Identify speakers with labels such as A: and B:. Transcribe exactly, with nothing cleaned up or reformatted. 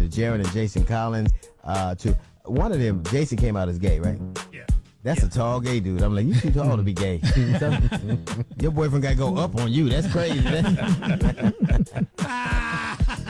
A: Jaron and Jason Collins. Uh, to one of them, Jason came out as gay, right?
B: Yeah.
A: That's
B: yeah.
A: a tall gay dude. I'm like, you too tall to be gay. So, your boyfriend got to go up on you. That's crazy.